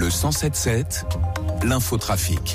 Le 107.7, l'infotrafic.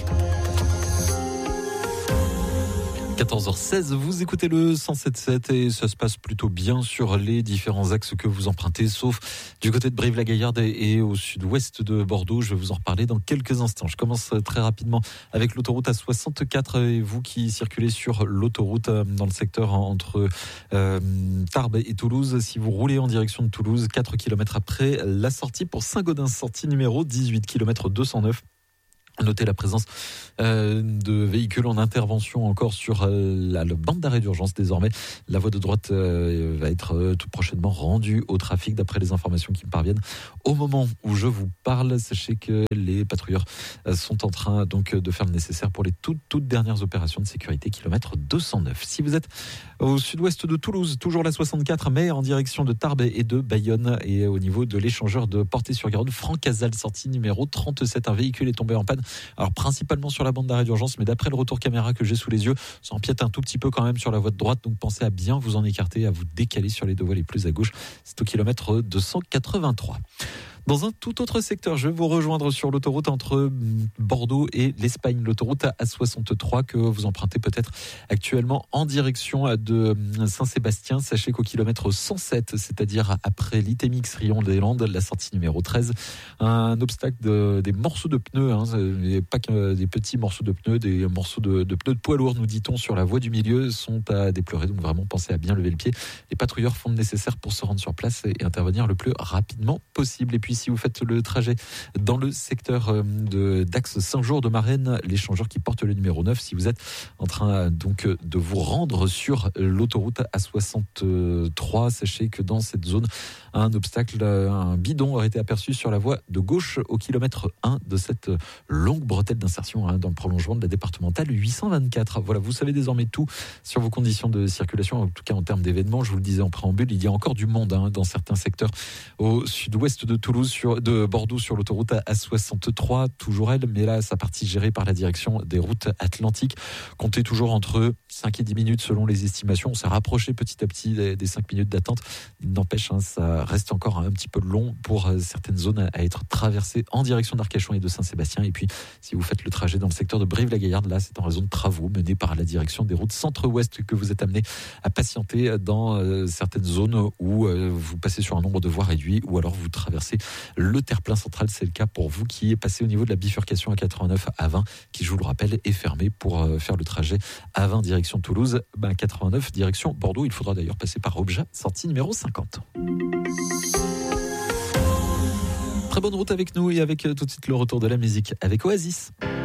14h16, vous écoutez le 107.7 et ça se passe plutôt bien sur les différents axes que vous empruntez, sauf du côté de Brive-la-Gaillarde et au sud-ouest de Bordeaux. Je vais vous en reparler dans quelques instants. Je commence très rapidement avec l'autoroute A64 et vous qui circulez sur l'autoroute dans le secteur entre Tarbes et Toulouse. Si vous roulez en direction de Toulouse, 4 km après la sortie pour Saint-Gaudens, sortie numéro 18, km 209. Notez la présence de véhicules en intervention encore sur la bande d'arrêt d'urgence désormais. La voie de droite va être tout prochainement rendue au trafic d'après les informations qui me parviennent. Au moment où je vous parle, sachez que les patrouilleurs sont en train donc de faire le nécessaire pour les toutes dernières opérations de sécurité, kilomètre 209. Si vous êtes au sud-ouest de Toulouse, toujours la 64, mais en direction de Tarbes et de Bayonne et au niveau de l'échangeur de Portée-sur-Garonne, Franck-Cazal, sortie numéro 37. Un véhicule est tombé en panne. Alors principalement sur la bande d'arrêt d'urgence, mais d'après le retour caméra que j'ai sous les yeux, ça empiète un tout petit peu quand même sur la voie de droite, donc pensez à bien vous en écarter, à vous décaler sur les deux voies les plus à gauche. C'est au kilomètre 283. Dans un tout autre secteur, je vais vous rejoindre sur l'autoroute entre Bordeaux et l'Espagne, l'autoroute A63 que vous empruntez peut-être actuellement en direction de Saint-Sébastien. Sachez qu'au kilomètre 107, c'est-à-dire après l'Itémix-Rion-des-Landes, la sortie numéro 13, un obstacle des morceaux de pneus, et pas que des petits morceaux de pneus, des morceaux de pneus de poids lourd, nous dit-on, sur la voie du milieu sont à déplorer. Donc vraiment, pensez à bien lever le pied. Les patrouilleurs font le nécessaire pour se rendre sur place et intervenir le plus rapidement possible. Et puis, si vous faites le trajet dans le secteur d'Axe Saint-Jour-de-Marraine, l'échangeur qui porte le numéro 9, si vous êtes en train donc de vous rendre sur l'autoroute A63, sachez que dans cette zone, un obstacle, un bidon aurait été aperçu sur la voie de gauche au kilomètre 1 de cette longue bretelle d'insertion dans le prolongement de la départementale 824. Voilà, vous savez désormais tout sur vos conditions de circulation, en tout cas en termes d'événements. Je vous le disais en préambule, il y a encore du monde dans certains secteurs au sud-ouest de Toulouse, de Bordeaux sur l'autoroute A63, toujours elle, mais là sa partie gérée par la direction des routes atlantiques. Comptez toujours entre 5 et 10 minutes selon les estimations. On s'est rapproché petit à petit des 5 minutes d'attente. N'empêche, ça reste encore un petit peu long pour certaines zones à être traversées en direction d'Arcachon et de Saint-Sébastien. Et puis, si vous faites le trajet dans le secteur de Brive-la-Gaillarde, là c'est en raison de travaux menés par la direction des routes centre-ouest que vous êtes amené à patienter dans certaines zones où vous passez sur un nombre de voies réduit ou alors vous traversez le terre-plein central. C'est le cas pour vous qui est passé au niveau de la bifurcation A89 à 20, qui, je vous le rappelle, est fermée pour faire le trajet à 20 direction Toulouse, 89 direction Bordeaux. Il faudra d'ailleurs passer par Objat, sortie numéro 50. Très bonne route avec nous et avec tout de suite le retour de la musique avec Oasis.